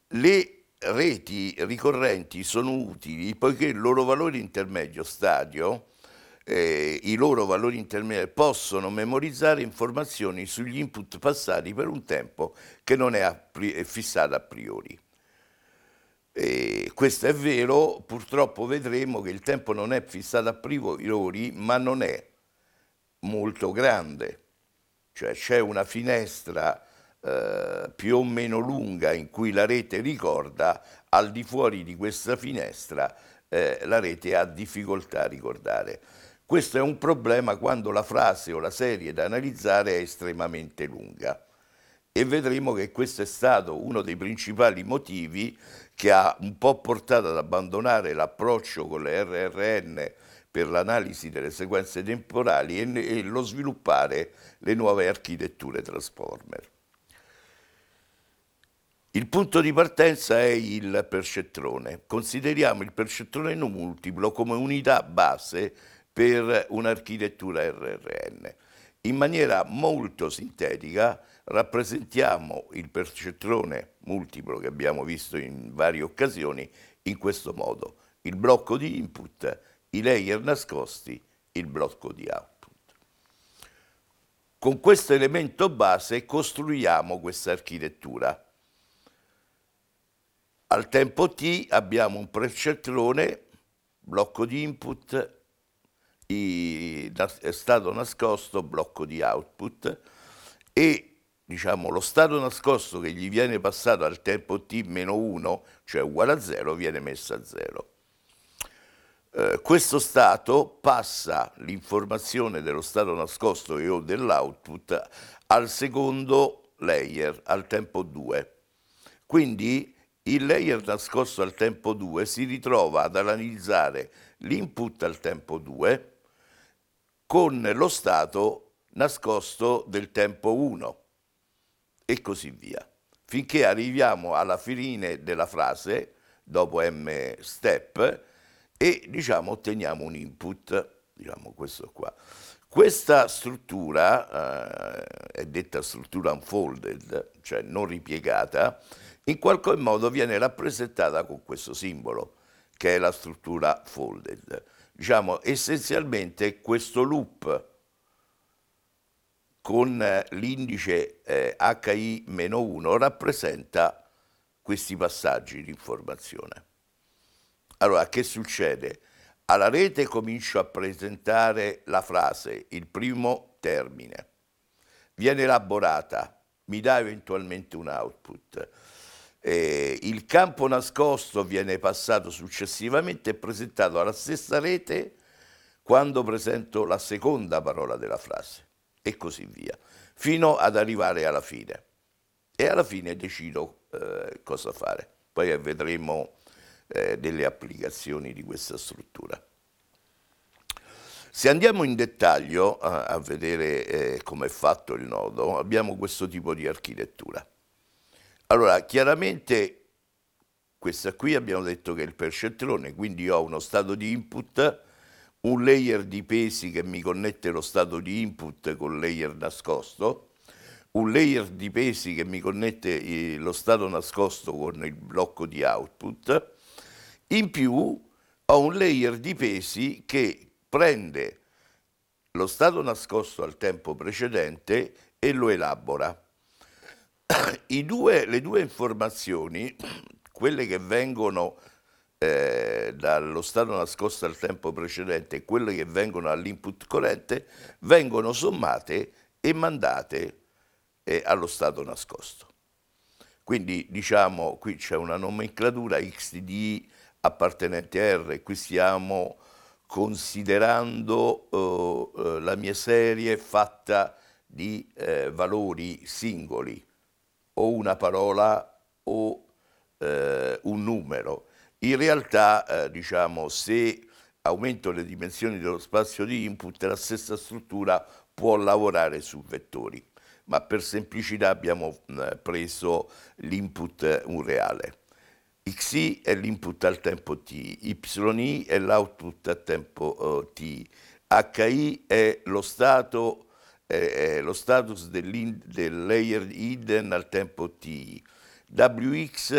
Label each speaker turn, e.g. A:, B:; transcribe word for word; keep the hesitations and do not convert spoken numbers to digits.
A: Le reti ricorrenti sono utili poiché il loro valore intermedio stadio, eh, i loro valori intermedi possono memorizzare informazioni sugli input passati per un tempo che non è, a pri- è fissato a priori. E questo è vero, purtroppo vedremo che il tempo non è fissato a priori, ma non è molto grande, cioè c'è una finestra eh, più o meno lunga in cui la rete ricorda, al di fuori di questa finestra eh, la rete ha difficoltà a ricordare. Questo è un problema quando la frase o la serie da analizzare è estremamente lunga. E vedremo che questo è stato uno dei principali motivi che ha un po' portato ad abbandonare l'approccio con le R R N per l'analisi delle sequenze temporali e, e lo sviluppare le nuove architetture transformer. Il punto di partenza è il percettrone. Consideriamo il percettrone non multiplo come unità base per un'architettura R R N. In maniera molto sintetica rappresentiamo il percettrone multiplo che abbiamo visto in varie occasioni in questo modo: il blocco di input, i layer nascosti, il blocco di output. Con questo elemento base costruiamo questa architettura. Al tempo t abbiamo un percettrone, blocco di input, i, stato nascosto, blocco di output, e diciamo lo stato nascosto che gli viene passato al tempo t meno uno, cioè uguale a zero, viene messo a zero. Eh, questo stato passa l'informazione dello stato nascosto e o dell'output al secondo layer, al tempo due. Quindi il layer nascosto al tempo due si ritrova ad analizzare l'input al tempo due con lo stato nascosto del tempo uno e così via, finché arriviamo alla fine della frase, dopo m step, e diciamo otteniamo un input, diciamo questo qua. Questa struttura eh, è detta struttura unfolded, cioè non ripiegata, in qualche modo viene rappresentata con questo simbolo, che è la struttura folded. Diciamo essenzialmente questo loop con l'indice eh, H I meno uno rappresenta questi passaggi di informazione. Allora, che succede? Alla rete comincio a presentare la frase, il primo termine, viene elaborata, mi dà eventualmente un output. Eh, il campo nascosto viene passato successivamente e presentato alla stessa rete quando presento la seconda parola della frase e così via, fino ad arrivare alla fine. E alla fine decido eh, cosa fare. Poi vedremo eh, delle applicazioni di questa struttura. Se andiamo in dettaglio a, a vedere eh, come è fatto il nodo, abbiamo questo tipo di architettura. Allora, chiaramente questa qui abbiamo detto che è il percettrone, quindi ho uno stato di input, un layer di pesi che mi connette lo stato di input col layer nascosto, un layer di pesi che mi connette lo stato nascosto con il blocco di output, in più ho un layer di pesi che prende lo stato nascosto al tempo precedente e lo elabora. I due, le due informazioni, quelle che vengono eh, dallo stato nascosto al tempo precedente e quelle che vengono all'input corrente, vengono sommate e mandate eh, allo stato nascosto. Quindi diciamo qui c'è una nomenclatura X D I appartenente a R, qui stiamo considerando eh, la mia serie fatta di eh, valori singoli, o una parola o eh, un numero. In realtà, eh, diciamo, se aumento le dimensioni dello spazio di input, la stessa struttura può lavorare su vettori, ma per semplicità abbiamo eh, preso l'input unreale. Xi è l'input al tempo t, yi è l'output al tempo uh, t, hi è lo stato è lo status del layer hidden al tempo t, wx